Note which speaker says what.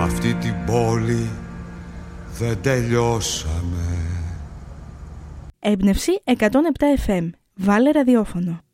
Speaker 1: αυτή την πόλη δεν τελειώσαμε.
Speaker 2: Έμπνευση 107 FM. Βάλε ραδιόφωνο.